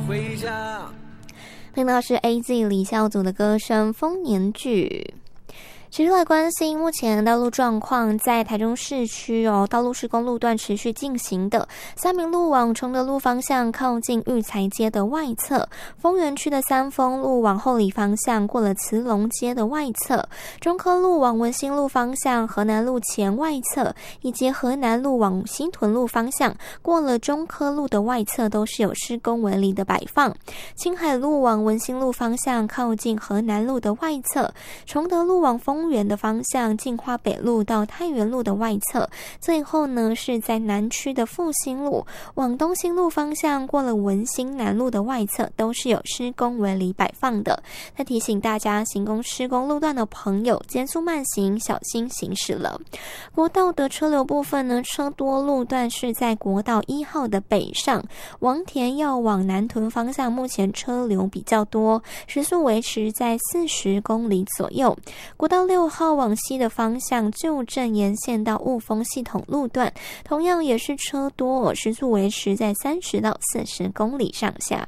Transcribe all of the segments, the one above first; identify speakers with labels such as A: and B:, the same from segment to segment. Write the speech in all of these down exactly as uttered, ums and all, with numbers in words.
A: 回家。
B: 听到是 A Z 李孝祖的歌声《丰年剧》。持续来关心目前道路状况，在台中市区哦，道路施工路段持续进行的三民路往崇德路方向靠近育才街的外侧，丰原区的三丰路往后里方向过了慈龙街的外侧，中科路往文心路方向河南路前外侧，以及河南路往新屯路方向过了中科路的外侧都是有施工围篱的摆放。青海路往文心路方向靠近河南路的外侧，崇德路往丰原的方向进花北路到太原路的外侧，最后呢是在南区的复兴路往东兴路方向过了文心南路的外侧都是有施工围篱摆放的。那提醒大家行工施工路段的朋友减速慢行，小心行驶了。国道的车流部分呢，车多路段是在国道一号的北上，王田要往南屯方向目前车流比较多，时速维持在四十公里左右。国道六号往西的方向旧镇沿线到雾峰系统路段同样也是车多，时速维持在三十到四十公里上下。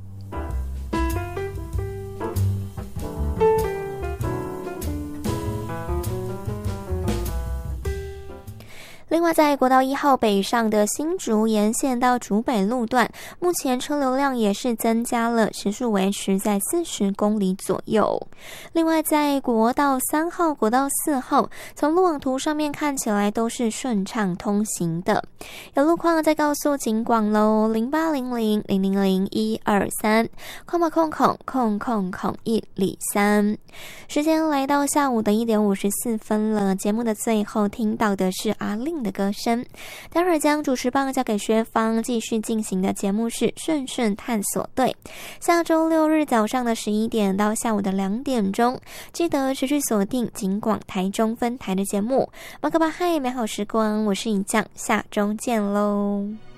B: 另外在国道一号北上的新竹沿线到竹北路段，目前车流量也是增加了，时速维持在四十公里左右。另外在国道三号、国道四号，从路网图上面看起来都是顺畅通行的。有路况再告诉警广咯，零八零零零零零一二三，空吧空空空空空一里三。时间来到下午的一点五十四分了，节目的最后听到的是阿令的歌声。待会儿将主持棒交给薛芳，继续进行的节目是顺顺探索队。下周六日早上的十一点到下午的两点钟，记得持续锁定警广台中分台的节目。马克巴嗨，美好时光，我是尹酱，下周见喽。